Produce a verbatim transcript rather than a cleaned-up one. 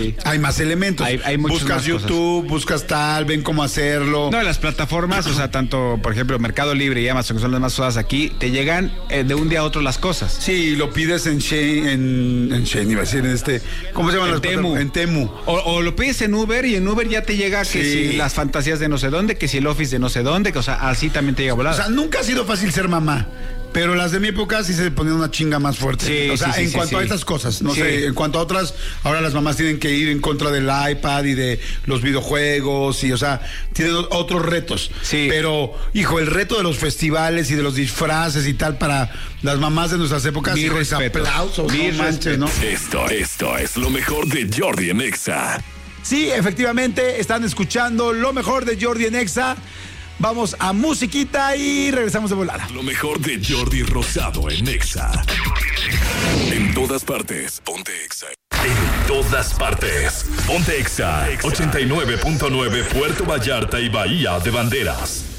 hay más elementos. Hay, hay buscas YouTube, cosas. buscas tal, ven cómo hacerlo. No, las plataformas, o sea, tanto, por ejemplo, Mercado Libre y Amazon, que son las más usadas aquí, te llegan eh, de un día a otro las cosas. Sí, lo pides en Shein, en, en Shein, iba a decir, en este, ¿cómo se llaman en las Temu. En Temu. O, o lo pides en Uber y en Uber ya te llega que Sí. si las fantasías de no sé dónde, que si el Office de no sé dónde, que o sea, así también te llega volado. O sea, nunca ha sido fácil ser mamá. Pero las de mi época sí se ponían una chinga más fuerte. Sí, o sea, sí, sí, en sí, cuanto sí. a estas cosas, no Sí. sé, en cuanto a otras, ahora las mamás tienen que ir en contra del iPad y de los videojuegos y, o sea, tienen otros retos. Sí. Pero, hijo, el reto de los festivales y de los disfraces y tal para las mamás de nuestras épocas, Mi hijo, respeto. aplausos, Mi no manches, ¿no? Esto, esto es lo mejor de Jordi en Exa. Sí, efectivamente, están escuchando lo mejor de Jordi en Exa. Vamos a musiquita y regresamos de volada. Lo mejor de Jordi Rosado en Exa. En todas partes, ponte Exa. En todas partes, ponte Exa. ochenta y nueve punto nueve Puerto Vallarta y Bahía de Banderas.